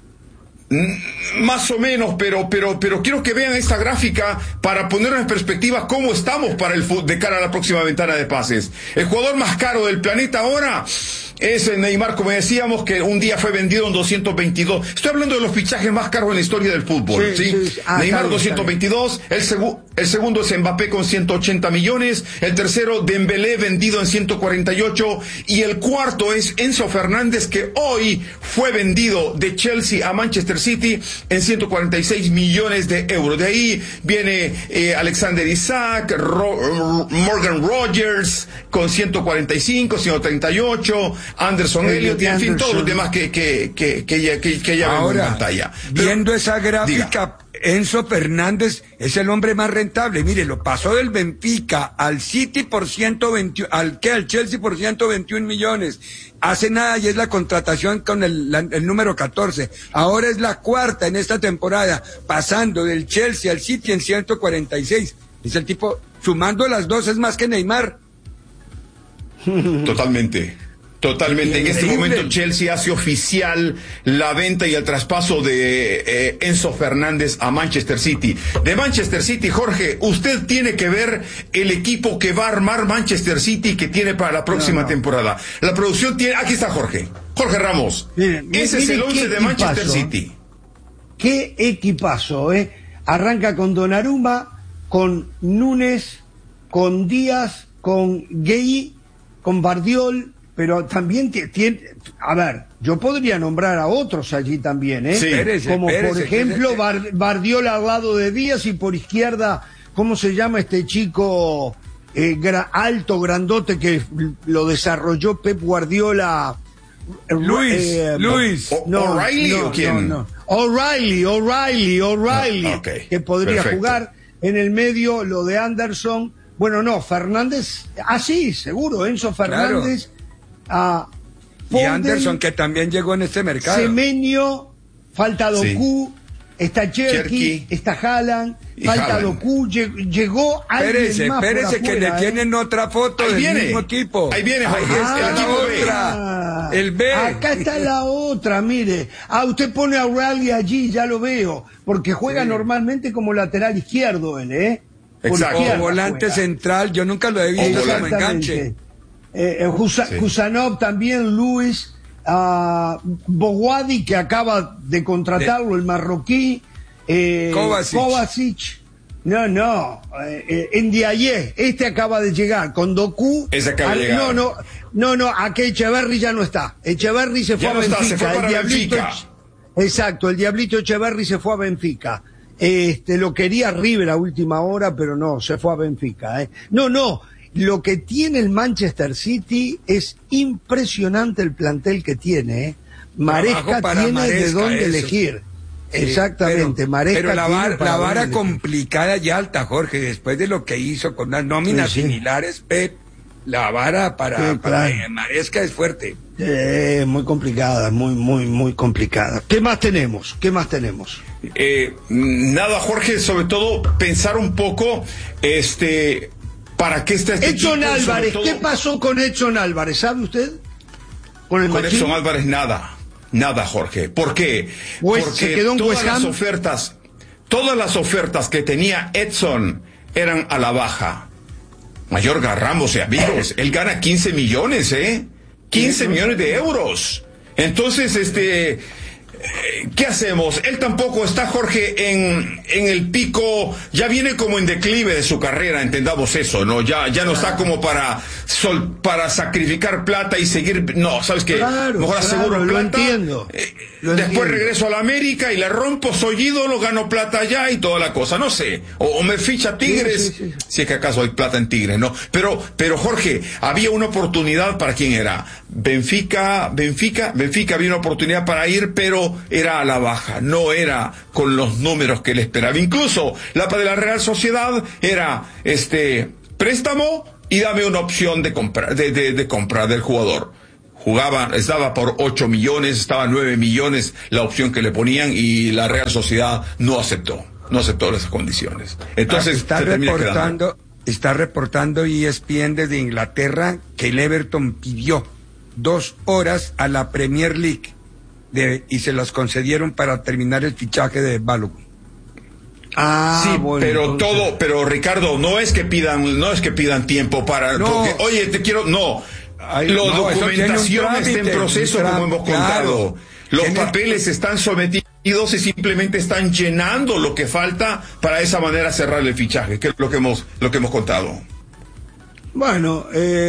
A: Más o menos, pero pero pero quiero que vean esta gráfica para poner en perspectiva cómo estamos para el de cara a la próxima ventana de pases. El jugador más caro del planeta ahora es Neymar, como decíamos, que un día fue vendido en doscientos veintidós. Estoy hablando de los fichajes más caros en la historia del fútbol, ¿sí? ¿sí? sí. Ah, Neymar claro, doscientos veintidós, el, segu el segundo es Mbappé con ciento ochenta millones, el tercero Dembélé vendido en ciento cuarenta y ocho y el cuarto es Enzo Fernández, que hoy fue vendido de Chelsea a Manchester City en ciento cuarenta y seis millones de euros. De ahí viene eh, Alexander Isaac, Ro Morgan Rogers con ciento cuarenta y cinco, ciento treinta y ocho, Anderson Elliott y en fin todos los demás que que que que ya, que, que ya ven en pantalla. Pero,
C: viendo esa gráfica, diga. Enzo Fernández es el hombre más rentable. Mire, lo pasó del Benfica al City por ciento veintiuno, al que al Chelsea por ciento veintiún millones. Hace nada y es la contratación con el, la, el número catorce. Ahora es la cuarta en esta temporada, pasando del Chelsea al City en ciento cuarenta y seis. Es el tipo, sumando las dos es más que Neymar.
A: Totalmente. Totalmente. En este momento Chelsea hace oficial la venta y el traspaso de eh, Enzo Fernández a Manchester City. De Manchester City, Jorge, usted tiene que ver el equipo que va a armar Manchester City que tiene para la próxima no, no. temporada. La producción tiene... Aquí está Jorge. Jorge Ramos.
B: Miren,
A: Ese
B: miren
A: es el once de Manchester City.
B: qué equipazo, ¿eh? Arranca con Donnarumma, con Núñez, con Díaz, con Gueye, con Bardiol, pero también tiene, a ver, yo podría nombrar a otros allí también, ¿eh?
C: Sí, espérese,
B: como
C: espérese,
B: por ejemplo
C: espérese.
B: Bar, Bardiol al lado de Díaz y por izquierda, ¿cómo se llama este chico eh, gra, alto, grandote que lo desarrolló Pep Guardiola?
C: Luis,
B: eh,
C: Luis.
B: no,
A: ¿O'Reilly
B: no,
A: o quién?
B: no, no. O'Reilly, O'Reilly, O'Reilly,
A: Ah, okay.
B: que podría
A: Perfecto.
B: jugar en el medio, lo de Anderson. Bueno, no, Fernández, ah, sí, seguro, Enzo Fernández. Ah,
C: Y Anderson, que también llegó en este mercado.
B: Semenyo, falta Doku, sí. Está Cherky,
A: Cherky.
B: está Haaland,
A: Y
B: falta
A: Haaland.
B: Doku, llegó alguien
C: Espérese,
B: más por
C: espérese, que le
B: afuera, ¿eh?
C: tienen otra foto
A: Ahí
C: del
A: viene.
C: mismo equipo.
A: Ahí viene, Jorge,
C: Ahí
A: es
C: está
A: el
C: la
A: equipo B.
C: otra. El B.
B: Acá está la otra, mire. Ah, usted pone a O'Reilly allí, ya lo veo. Porque juega
C: Sí.
B: normalmente como lateral izquierdo él, ¿eh? Por
A: Exacto.
B: izquierda
C: O volante
B: juega.
C: central, yo nunca lo he visto como
B: Exactamente.
C: enganche.
B: Eh, eh, Husa-
A: Sí.
B: Kusanov también, Luis, uh, Bowadi, que acaba de contratarlo, el marroquí, eh,
C: Kovacic.
B: Kovacic. No, no, eh, eh, Ndiaye, este acaba de llegar, con Doku.
A: Ese acaba de
B: al-
A: llegar.
B: No, no, no, no, aquí Echeverry ya no está. Echeverry se fue
A: Ya
B: a
A: no está,
B: Benfica.
A: se fue
B: el
A: para
B: Diablito
A: Benfica.
B: Ech- Exacto, el Diablito Echeverry se fue a Benfica. Este, lo quería River a última hora, pero no, se fue a Benfica. ¿eh? No, no, lo que tiene el Manchester City es impresionante el plantel que tiene. ¿eh? Maresca
C: Trabajo para
B: tiene de
C: Maresca,
B: dónde
C: eso.
B: elegir.
C: Sí,
B: Exactamente,
C: pero,
B: Maresca
C: pero la,
B: tiene
C: var-
B: para
C: la vara
B: dónde elegir.
C: complicada y alta, Jorge, después de lo que hizo con unas nóminas
B: Sí, sí.
C: similares, Pep, la vara para,
B: Sí,
C: para
B: claro.
C: Maresca es fuerte.
B: Eh, muy complicada, muy, muy, muy complicada. ¿Qué más tenemos? ¿Qué más tenemos?
A: Eh, nada, Jorge, sobre todo pensar un poco, este, ¿para qué está este
B: Edson
A: equipo? Y sobre
B: Álvarez,
A: todo-
B: ¿qué pasó con Edson Álvarez? ¿Sabe usted? Con el
A: Con
B: Machín.
A: Edson Álvarez nada, nada, Jorge. ¿Por qué?
B: West-
A: Porque
B: se quedó en
A: todas
B: West
A: las
B: Ham.
A: ofertas, todas las ofertas que tenía Edson eran a la baja. Mayorga Ramos y amigos, él gana quince millones, ¿eh? quince millones de euros. Entonces, este, eh, ¿qué hacemos? Él tampoco está, Jorge, en, en el pico, ya viene como en declive de su carrera, entendamos eso, ¿no? Ya, ya no está como para, sol, para sacrificar plata y seguir, no, ¿sabes qué?
B: Claro,
A: Mejor
B: claro,
A: aseguro
B: lo
A: plata.
B: entiendo.
A: eh,
B: Lo
A: después
B: entiendo.
A: regreso a la América y la rompo, soy ídolo, gano plata allá y toda la cosa, no sé. O, o me ficha Tigres,
B: Sí, sí, sí.
A: si es que acaso hay plata en Tigres, ¿no? Pero, pero Jorge, había una oportunidad para quién era. Benfica, Benfica, Benfica había una oportunidad para ir, pero era a la baja, no era con los números que él esperaba. Incluso la de la Real Sociedad era este préstamo y dame una opción de compra, de, de, de compra del jugador. Jugaba, estaba por ocho millones, estaba nueve millones la opción que le ponían y la Real Sociedad no aceptó, no aceptó esas condiciones. Entonces,
C: está
A: se termina quedando.
C: reportando, está reportando E S P N desde Inglaterra que el Everton pidió dos horas a la Premier League de, y se las concedieron para terminar el fichaje de Balogun.
B: Ah,
A: Sí,
B: bueno,
A: pero
B: entonces-
A: todo, pero Ricardo, no es que pidan, no es que pidan tiempo para,
C: No.
A: porque, oye, te quiero, no,
C: Ay,
A: la
C: no, eso tiene un
A: documentación está
C: trámite,
A: en proceso,
C: un
A: como
C: tram-
A: hemos
C: claro.
A: contado, los
C: Tiene-
A: papeles están sometidos y simplemente están llenando lo que falta para de esa manera cerrar el fichaje, que es lo que hemos, lo que hemos contado.
B: Bueno,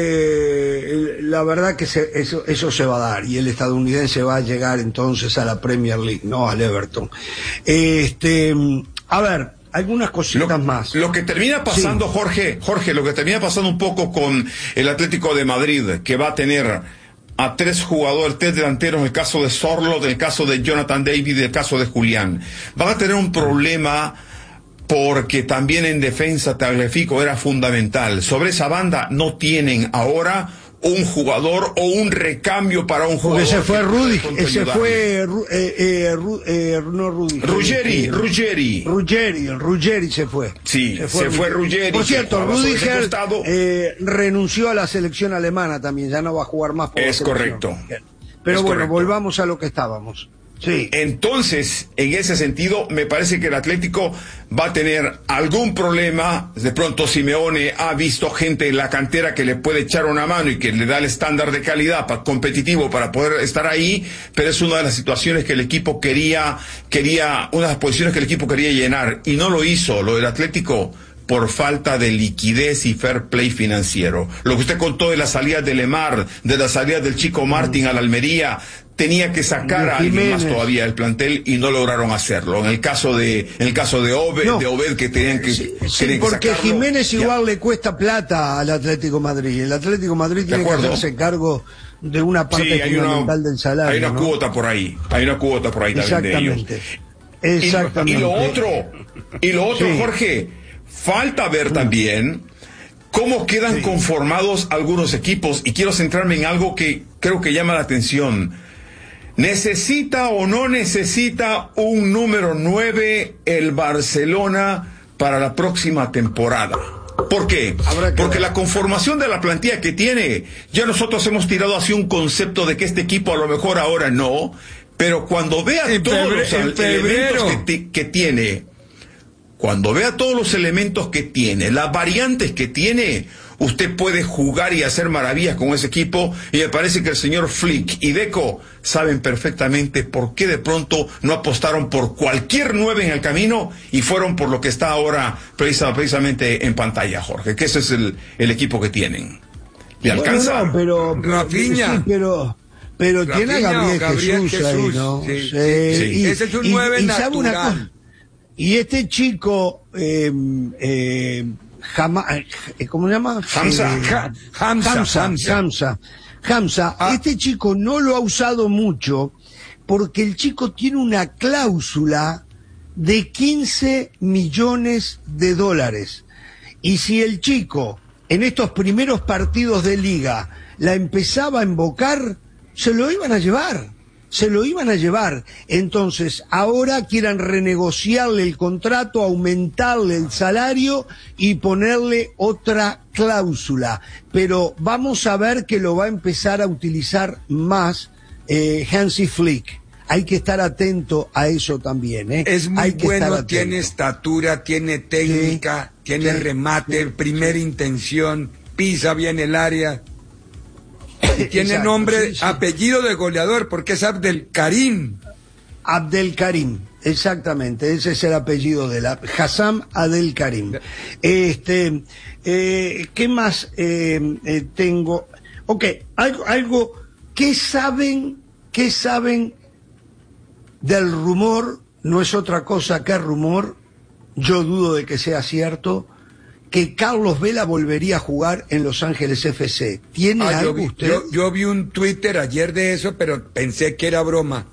B: eh, la verdad que se- eso, eso se va a dar y el estadounidense va a llegar entonces a la Premier League, no al Everton. Este, a ver, algunas cositas
A: Lo,
B: más.
A: lo que termina pasando,
B: Sí.
A: Jorge, Jorge, lo que termina pasando un poco con el Atlético de Madrid, que va a tener a tres jugadores, tres delanteros, en el caso de Sorlo, en el caso de Jonathan David, en el caso de Julián. Van a tener un problema porque también en defensa Tagliafico era fundamental. Sobre esa banda no tienen ahora un jugador o un recambio para un jugador.
B: Porque se fue
A: que
B: Rudy,
A: pueda
B: ese
A: ayudarle.
B: fue Ru- eh, eh, Ru- eh, no Rudy.
A: Ruggeri, Ruggeri.
B: Ruggeri, Ruggeri se fue.
A: Sí, se fue Ruggeri,
B: Por
A: que
B: cierto,
A: jugaba sobre ese
B: Rudiger
A: costado.
B: eh, renunció a la selección alemana también, ya no va a jugar más por la
A: Es
B: selección.
A: correcto.
B: Bien. Pero
A: Es
B: bueno,
A: correcto.
B: volvamos a lo que estábamos. Sí.
A: Entonces, en ese sentido, me parece que el Atlético va a tener algún problema. De pronto Simeone ha visto gente en la cantera que le puede echar una mano y que le da el estándar de calidad para, competitivo para poder estar ahí, pero es una de las situaciones que el equipo quería, quería, una de las posiciones que el equipo quería llenar, y no lo hizo. Lo del Atlético, por falta de liquidez y fair play financiero. Lo que usted contó de la salida de Lemar, de la salida del Chico Martín mm. a la Almería, tenía que sacar a alguien más todavía del plantel y no lograron hacerlo. En el caso de, en el caso de Obed, no. de Obed que tenían que,
B: sí,
A: que,
B: sí,
A: que
B: porque
A: sacarlo,
B: Jiménez
A: ya.
B: igual le cuesta plata al Atlético Madrid. El Atlético Madrid tiene que hacerse cargo de una parte
A: sí,
B: fundamental
A: una,
B: del salario.
A: Hay una
B: ¿no?
A: cuota por ahí, hay una cuota por ahí también de ellos.
B: Exactamente.
A: Y, y lo otro, y lo otro, sí. Jorge, falta ver también cómo quedan sí. conformados algunos equipos, y quiero centrarme en algo que creo que llama la atención. ¿Necesita o no necesita un número nueve el Barcelona para la próxima temporada? ¿Por qué? Porque la conformación de la plantilla que tiene, ya nosotros hemos tirado hacia un concepto de que este equipo a lo mejor ahora no, pero cuando vea todos los elementos que, que tiene, cuando vea todos los elementos que tiene, las variantes que tiene, usted puede jugar y hacer maravillas con ese equipo, y me parece que el señor Flick y Deco saben perfectamente por qué de pronto no apostaron por cualquier nueve en el camino y fueron por lo que está ahora precisa, precisamente en pantalla, Jorge, que ese es el, el equipo que tienen. ¿Le bueno, alcanza?
B: No, pero,
C: Rafinha.
B: Sí, pero, pero
C: Rafinha
B: tiene a Gabriel,
C: Gabriel
B: Jesús,
C: Jesús
B: ahí, ¿no?
C: Sí,
B: sí,
C: sí,
B: y,
C: ese es un nueve
B: y,
C: natural.
B: Y, y este chico, eh, eh, Jama, ¿cómo se llama?
C: Hamza.
B: Eh, Hamza. Hamza. Hamza. Hamza. Ah. Este chico no lo ha usado mucho porque el chico tiene una cláusula de quince millones de dólares. Y si el chico en estos primeros partidos de liga la empezaba a invocar, se lo iban a llevar. Se lo iban a llevar. Entonces, ahora quieran renegociarle el contrato, aumentarle el salario y ponerle otra cláusula. Pero vamos a ver que lo va a empezar a utilizar más eh, Hansi Flick. Hay que estar atento a eso también, ¿eh?
C: Es muy
B: Hay que
C: bueno, tiene estatura, tiene técnica, sí, tiene sí, remate, sí, primera sí. intención, pisa bien el área. Y tiene Exacto, nombre, sí, sí. apellido de goleador, porque es Abdelkarim.
B: Abdelkarim, exactamente, ese es el apellido de la Hassam Abdelkarim. Este, eh, ¿qué más eh, eh, tengo? Ok, algo, algo, ¿qué saben, qué saben del rumor? No es otra cosa que rumor, yo dudo de que sea cierto, que Carlos Vela volvería a jugar en Los Ángeles F C. ¿Tiene
C: ah,
B: algo
C: yo vi,
B: usted?
C: Yo, yo vi un Twitter ayer de eso, pero pensé que era broma.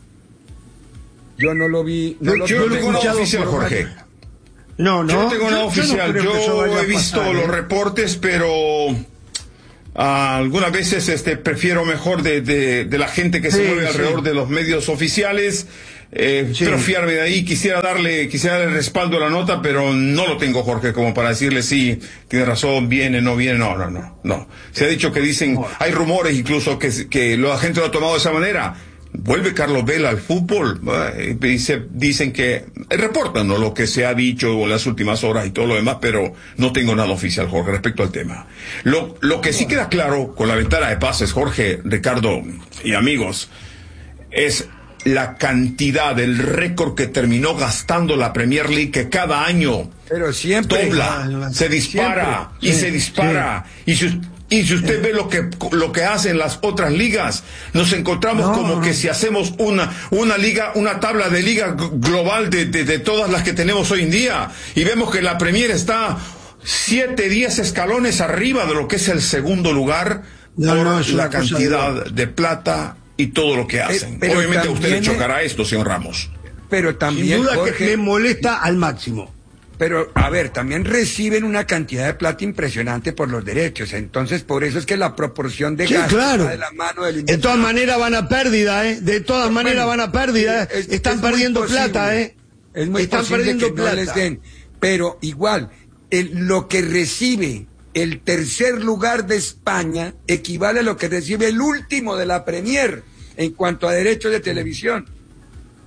C: Yo no lo vi. No
A: yo
C: lo
A: yo no tengo nada oficial, Jorge.
B: No, no.
A: Yo no tengo nada oficial. Yo, no yo he visto pasar, los ¿eh? reportes, pero uh, algunas veces este prefiero mejor de, de, de la gente que sí, se mueve sí. alrededor de los medios oficiales. Eh, sí. Pero fiarme de ahí, quisiera darle, quisiera darle respaldo a la nota, pero no lo tengo, Jorge, como para decirle sí, tiene razón, viene, no viene, no, no, no, no. Se ha dicho que dicen, hay rumores incluso que, que la gente lo ha tomado de esa manera. Vuelve Carlos Vela al fútbol, eh, dice, dicen que, eh, reportan ¿no? lo que se ha dicho en las últimas horas y todo lo demás, pero no tengo nada oficial, Jorge, respecto al tema. Lo, lo que sí queda claro con la ventana de pases, Jorge, Ricardo y amigos, es la cantidad, el récord que terminó gastando la Premier League, que cada año
C: pero siempre
A: dobla, se dispara siempre. y sí, se dispara sí. y si, y si usted sí. ve lo que lo que hacen las otras ligas, nos encontramos no, como no. que si hacemos una una liga, una tabla de liga global de, de, de todas las que tenemos hoy en día, y vemos que la Premier está siete, diez escalones arriba de lo que es el segundo lugar no, por no, la cantidad de... de plata y todo lo que hacen. Pero obviamente a usted le chocará esto, señor Ramos.
C: Pero también,
B: sin duda
C: Jorge,
B: que me molesta al máximo.
C: Pero, a ver, también reciben una cantidad de plata impresionante por los derechos. Entonces, por eso es que la proporción de
B: sí,
C: gasto
B: claro.
C: de la mano del
B: de todas maneras van a pérdida, ¿eh? De todas bueno, maneras van a pérdida, ¿eh? Es, Están es perdiendo plata, ¿eh?
C: Es muy
B: Están
C: posible
B: perdiendo
C: que
B: plata.
C: no les den. Pero igual, el, lo que recibe el tercer lugar de España equivale a lo que recibe el último de la Premier en cuanto a derechos de televisión.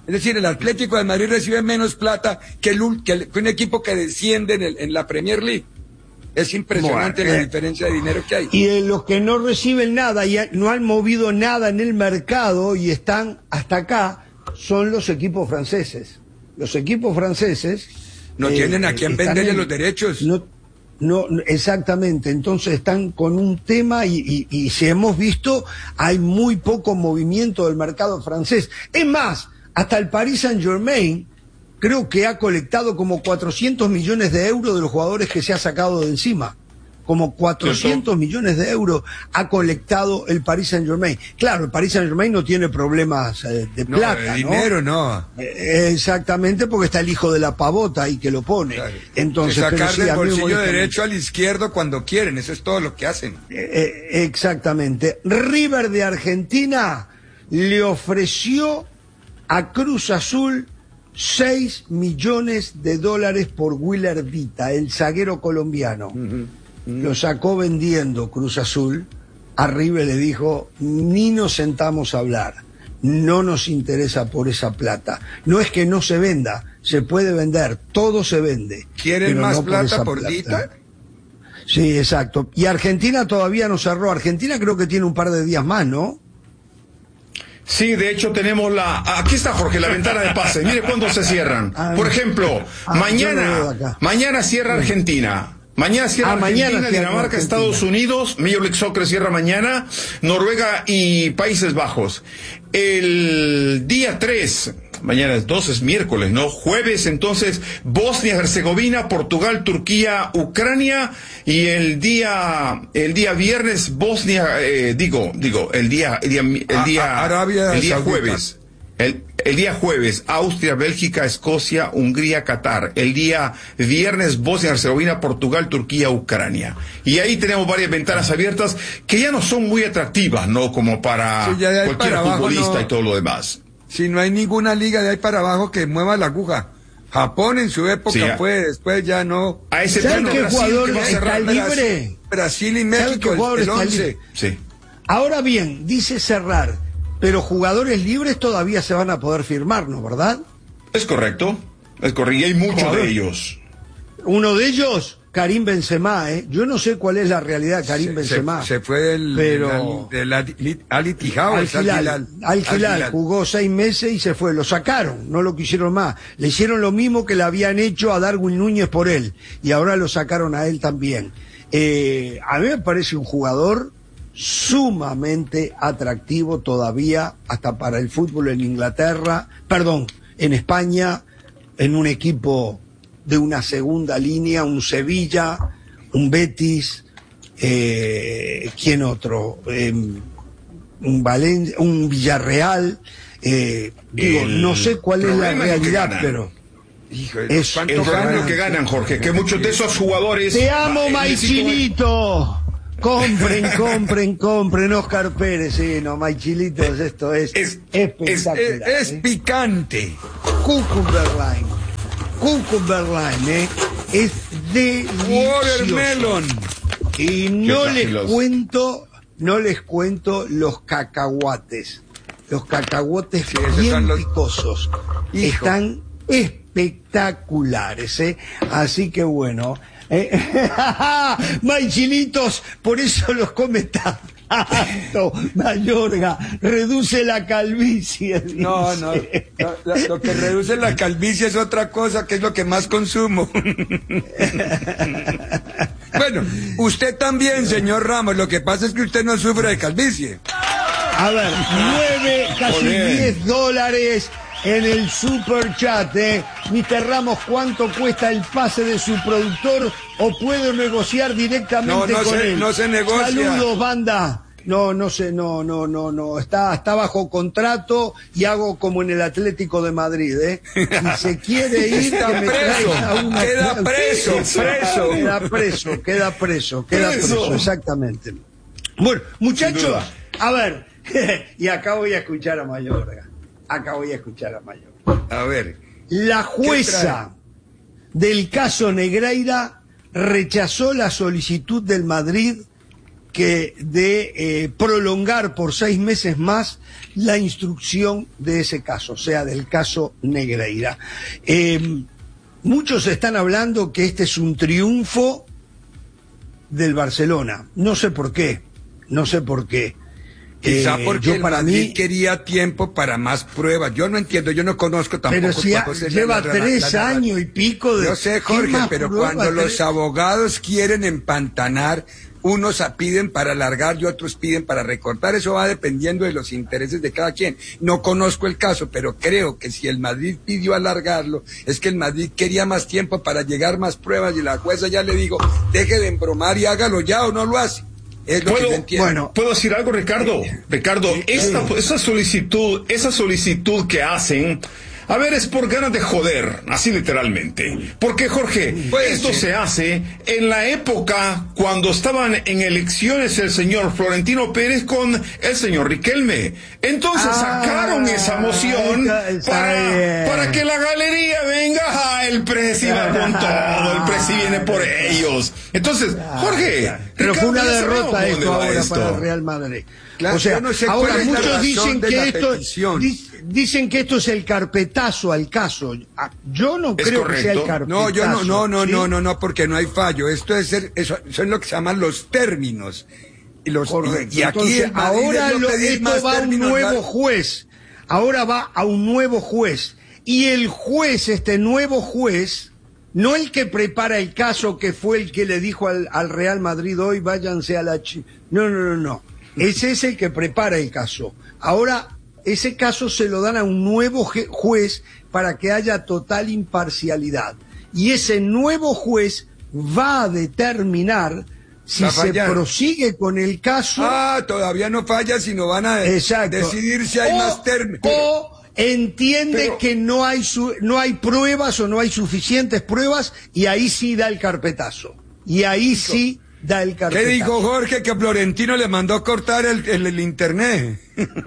C: Es decir, el Atlético de Madrid recibe menos plata que, el, que, el, que un equipo que desciende en, el, en la Premier League. Es impresionante bueno, la eh, diferencia de dinero que hay.
B: Y eh, los que no reciben nada y no han movido nada en el mercado y están hasta acá son los equipos franceses. Los equipos franceses...
C: No eh, tienen a quién venderle en, los derechos.
B: No, no, exactamente. Entonces están con un tema y, y, y si hemos visto, hay muy poco movimiento del mercado francés. Es más... Hasta el Paris Saint-Germain creo que ha colectado como cuatrocientos millones de euros de los jugadores que se ha sacado de encima. Como cuatrocientos millones de euros ha colectado el Paris Saint-Germain. Claro, el Paris Saint-Germain no tiene problemas eh, de
C: no,
B: plata,
C: de
B: ¿no?
C: dinero no.
B: Eh, exactamente, porque está el hijo de la pavota ahí que lo pone. Claro. Entonces,
C: que sacar
B: sí,
C: del bolsillo derecho al izquierdo cuando quieren, eso es todo lo que hacen.
B: Eh, eh, exactamente. River de Argentina le ofreció a Cruz Azul seis millones de dólares por Willer Vita, el zaguero colombiano. Uh-huh. Uh-huh. Lo sacó vendiendo Cruz Azul. A River le dijo, ni nos sentamos a hablar, no nos interesa por esa plata. No es que no se venda, se puede vender, todo se vende.
C: ¿Quieren más no plata por, por Vita?
B: Sí, exacto. Y Argentina todavía no cerró. Argentina creo que tiene un par de días más, ¿no?
A: Sí, de hecho tenemos la... Aquí está, Jorge, la ventana de pase. Mire cuándo se cierran. Por ejemplo, ah, mañana mañana cierra Argentina. Mañana cierra ah, Argentina, mañana Dinamarca, Argentina. Estados Unidos, Major League Soccer cierra mañana, Noruega y Países Bajos. El día tres... Mañana es dos, es miércoles, ¿no? Jueves, entonces, Bosnia-Herzegovina, Portugal, Turquía, Ucrania, y el día, el día viernes, Bosnia, eh, digo, digo, el día, el día, el día,
C: Arabia
A: el día
C: Saudita.
A: jueves, el, el día jueves, Austria, Bélgica, Escocia, Hungría, Qatar. El día viernes, Bosnia-Herzegovina, Portugal, Turquía, Ucrania. Y ahí tenemos varias ventanas abiertas que ya no son muy atractivas, ¿no? Como para sí, cualquier para futbolista abajo, no... y todo lo demás.
C: Si no hay ninguna liga de ahí para abajo que mueva la aguja. Japón en su época
A: sí,
C: fue, después ya no.
B: A ese ¿Saben qué jugador que está libre?
C: Brasil y México, el, el once.
A: Sí.
B: Ahora bien, dice cerrar, pero jugadores libres todavía se van a poder firmar, ¿no? ¿Verdad?
A: Es correcto, es correcto, y hay muchos Joder. de ellos.
B: Uno de ellos, Karim Benzema, ¿eh? Yo no sé cuál es la realidad de Karim se, Benzema.
C: Se, se fue del,
B: pero...
C: del, del Al Ittihad.
B: Al Hilal, Al Hilal, jugó seis meses y se fue. Lo sacaron, no lo quisieron más. Le hicieron lo mismo que le habían hecho a Darwin Núñez por él. Y ahora lo sacaron a él también. Eh, a mí me parece un jugador sumamente atractivo todavía, hasta para el fútbol en Inglaterra, perdón, en España, en un equipo de una segunda línea, un Sevilla, un Betis, eh, ¿quién otro? Eh, un Valencia, un Villarreal, eh, digo, el no sé cuál es la realidad, pero
A: hijo, es el problema que ganan, Jorge, que muchos de esos jugadores.
B: Te amo, Maichilito. Compren, compren, compren, Oscar Pérez, sí, no, Maichilitos, esto es,
C: es
B: espectacular.
C: Es, es, es
B: ¿eh?
C: picante.
B: Cucumber Line. Cucumber Line, ¿eh? Es delicioso.
C: Watermelon.
B: Y no les cuento, no les cuento los cacahuates. Los cacahuates sí, bien los... picosos. Hijo. Están espectaculares, ¿eh? Así que bueno. Eh, Maichilitos, por eso los come tanto. Mayorga, reduce la calvicie. Dice.
C: No, no, no lo, lo que reduce la calvicie es otra cosa, que es lo que más consumo. Bueno, usted también, señor Ramos, lo que pasa es que usted no sufre de calvicie.
B: A ver, nueve, casi diez dólares en el super chat, ¿eh? mister Ramos, ¿cuánto cuesta el pase de su productor o puedo negociar directamente
C: no, no
B: con
C: se,
B: él?
C: No se negocia.
B: Saludos, banda. No, no sé, no, no, no, no. Está, está bajo contrato y hago como en el Atlético de Madrid, ¿eh? Si se quiere ir,
C: está
B: que me
C: preso.
B: Una...
C: Queda preso, preso.
B: Queda preso, queda preso, queda preso, preso exactamente. Bueno, muchachos, a ver, y acá voy a escuchar a Mayorga. Acá voy a escuchar a Mayorga.
C: A ver.
B: La jueza del caso Negreira rechazó la solicitud del Madrid que de eh, prolongar por seis meses más la instrucción de ese caso, o sea, del caso Negreira. Eh, muchos están hablando que este es un triunfo del Barcelona. No sé por qué, no sé por qué.
C: Quizá
B: Eh,
C: porque
B: yo
C: el
B: para
C: Madrid
B: mí
C: quería tiempo para más pruebas. Yo no entiendo, yo no conozco tampoco.
B: Pero si
C: tampoco sé
B: lleva
C: la- la-
B: tres
C: la- la-
B: años y pico de...
C: Yo sé,
B: ¿qué
C: Jorge,
B: más
C: pero
B: pruebas
C: cuando los
B: tenés?
C: abogados quieren empantanar, unos a- piden para alargar y otros piden para recortar. Eso va dependiendo de los intereses de cada quien. No conozco el caso, pero creo que si el Madrid pidió alargarlo, es que el Madrid quería más tiempo para llegar más pruebas y la jueza ya le digo, deje de embromar y hágalo ya o no lo hace. Es lo que yo
A: ¿Puedo,
C: entiendo.
A: bueno, ¿puedo decir algo, Ricardo? Ricardo, esta, esa solicitud, esa solicitud que hacen, a ver, es por ganas de joder, así literalmente. Porque, Jorge,
C: Puede
A: esto
C: ser.
A: se hace en la época cuando estaban en elecciones el señor Florentino Pérez con el señor Riquelme. Entonces
B: Ah,
A: sacaron esa moción
B: está- está
A: para,
B: bien.
A: para que la galería venga, ah, el presi va con todo, el presi viene por ellos. Entonces, Jorge,
B: Pero fue
A: Ricardo,
B: una
A: ya sabemos
B: derrota
A: dónde
B: esto
A: va
B: ahora
A: esto.
B: para el Real Madrid.
C: Claro,
B: o sea,
C: yo no sé
B: ahora
C: cuál es la
B: muchos
C: razón
B: dicen
C: de
B: que
C: la
B: esto
C: petición.
B: di- dicen que esto es el carpetazo al caso. Ah, Yo no
A: Es
B: creo que sea el
A: correcto.
B: carpetazo.
C: No, yo no, no, no,
B: ¿sí?
C: no, no, no, porque no hay fallo. Esto es ser, eso, son lo que se llaman los términos. Y los
B: Correcto.
C: y, y aquí
B: Entonces,
C: el Madrid
B: ahora
C: es no
B: lo-
C: pedir
B: esto
C: más
B: va a un
C: términos,
B: nuevo
C: va-
B: juez. Ahora va a un nuevo juez. Y el juez, este nuevo juez, no el que prepara el caso, que fue el que le dijo al, al Real Madrid hoy, váyanse a la... Chi-". No, no, no, no. Ese es el que prepara el caso. Ahora, ese caso se lo dan a un nuevo je- juez para que haya total imparcialidad. Y ese nuevo juez va a determinar si
C: Va a
B: se
C: fallar.
B: prosigue con el caso...
C: Ah, todavía no falla, sino van a
B: Exacto.
C: decidir si hay
B: O-
C: más términos.
B: O entiende
C: Pero-
B: que no hay su- no hay pruebas o no hay suficientes pruebas y ahí sí da el carpetazo. Y ahí sí da el
C: ¿Qué
B: carpetazo.
C: dijo Jorge? Que Florentino le mandó cortar el, el, el internet.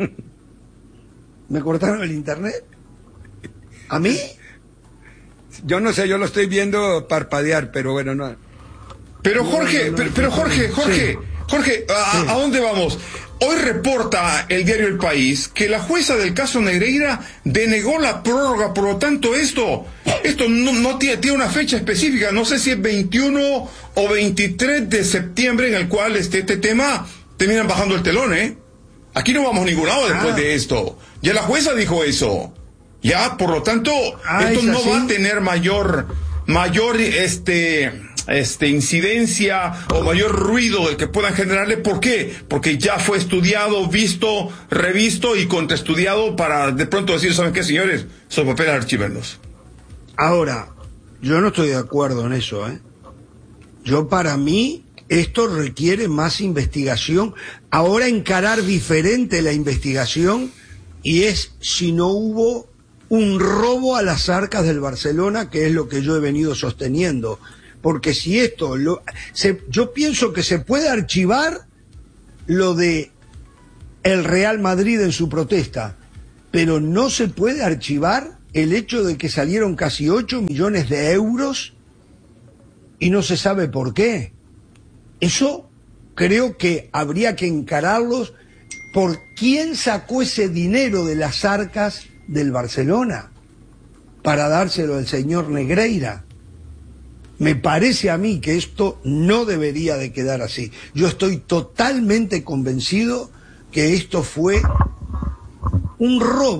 B: ¿Me cortaron el internet? ¿A mí?
C: Yo no sé, yo lo estoy viendo parpadear, pero bueno, no.
A: Pero
B: No,
A: Jorge,
B: no, no,
A: pero, pero
B: no,
A: Jorge,
B: sí.
A: Jorge, Jorge, ¿a,
B: Sí.
A: ¿a dónde vamos? Hoy reporta el diario El País que la jueza del caso Negreira denegó la prórroga, por lo tanto esto, esto no, no tiene, tiene una fecha específica, no sé si es veintiuno o veintitrés de septiembre en el cual este, este tema terminan bajando el telón, ¿eh? Aquí no vamos a ningún lado después
B: Ah.
A: de esto. Ya la jueza dijo eso. Ya, por lo tanto,
B: Ah,
A: esto
B: ¿es
A: no
B: así?
A: va a tener mayor, mayor, este, este, incidencia o mayor ruido del que puedan generarle. ¿Por qué? Porque ya fue estudiado, visto, revisto y contraestudiado para de pronto decir, ¿saben qué, señores? Esos papeles archivarlos.
B: Ahora, yo no estoy de acuerdo en eso, ¿eh? Yo, para mí, esto requiere más investigación. Ahora encarar diferente la investigación y es si no hubo un robo a las arcas del Barcelona, que es lo que yo he venido sosteniendo. Porque si esto, lo, se, yo pienso que se puede archivar lo de el Real Madrid en su protesta, pero no se puede archivar el hecho de que salieron casi ocho millones de euros y no se sabe por qué. Eso creo que habría que encararlos por quién sacó ese dinero de las arcas del Barcelona para dárselo al señor Negreira. Me parece a mí que esto no debería de quedar así. Yo estoy totalmente convencido que esto fue un robo.